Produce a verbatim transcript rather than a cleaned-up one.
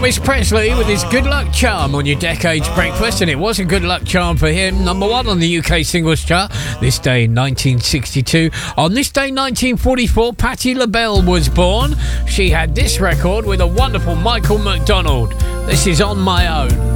Elvis Presley with his Good Luck Charm on your Decades Breakfast, and it was a good luck charm for him. Number one on the U K singles chart this day in nineteen sixty-two. On this day nineteen forty-four, Patti LaBelle was born. She had this record with a wonderful Michael McDonald. This is On My Own.